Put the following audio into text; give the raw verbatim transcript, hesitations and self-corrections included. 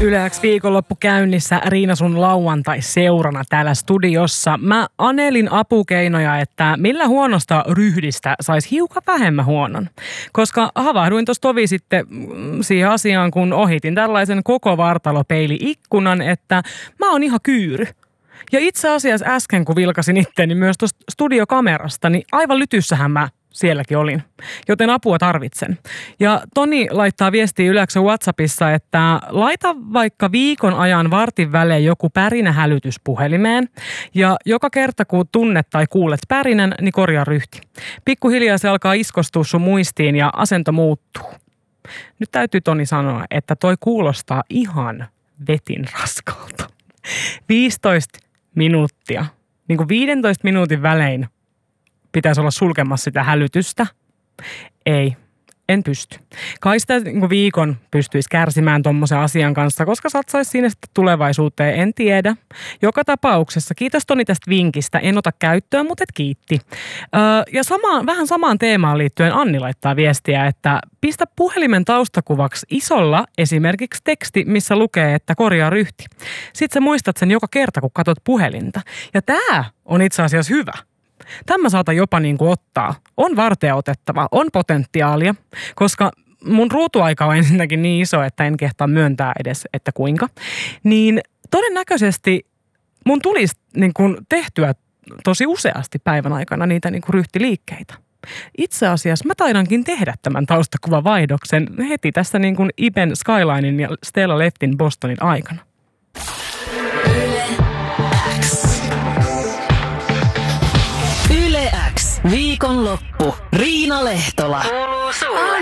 Yle X viikonloppu käynnissä Riina sun lauantai-seurana täällä studiossa. Mä anelin apukeinoja, että millä huonosta ryhdistä saisi hiukan vähemmän huonon. Koska havahduin tuossa tovi sitten siihen asiaan, kun ohitin tällaisen koko vartalopeili-ikkunan, että mä oon ihan kyyry. Ja itse asiassa äsken, kun vilkasin itteni myös tuosta studiokamerasta, niin aivan lytyssähän mä sielläkin olin, joten apua tarvitsen. Ja Toni laittaa viestiä Yle X:n WhatsAppissa, että laita vaikka viikon ajan vartin välein joku pärinähälytys puhelimeen. Ja joka kerta, kun tunnet tai kuulet pärinän, niin korjaa ryhti. Pikkuhiljaa se alkaa iskostua sun muistiin ja asento muuttuu. Nyt täytyy Toni sanoa, että toi kuulostaa ihan vetin raskalta. viisitoista minuuttia, niin kuin viidentoista minuutin välein pitäisi olla sulkemassa sitä hälytystä. Ei, en pysty. Kai sitä niin viikon pystyisi kärsimään tommosen asian kanssa, koska satsaisi siinä sitten tulevaisuuteen, en tiedä. Joka tapauksessa, kiitos Toni tästä vinkistä, en ota käyttöön, mutta et kiitti. Öö, ja sama, vähän samaan teemaan liittyen Anni laittaa viestiä, että pistä puhelimen taustakuvaksi isolla esimerkiksi teksti, missä lukee, että korjaa ryhti. Sitten sä muistat sen joka kerta, kun katot puhelinta. Ja tää on itse asiassa hyvä. Tämä saatan jopa niin kuin ottaa. On varten otettava, on potentiaalia, koska mun ruutuaika on ensinnäkin niin iso, että en kehtaa myöntää edes, että kuinka. Niin todennäköisesti mun tulisi niin kuin tehtyä tosi useasti päivän aikana niitä niin kuin ryhtiliikkeitä. Itse asiassa mä taidankin tehdä tämän taustakuvavaihdoksen heti tässä niin kuin Iben Skylinein ja Stella Leftin Bostonin aikana. Viikonloppu. Riina Lehtola. Kuuluu sulle.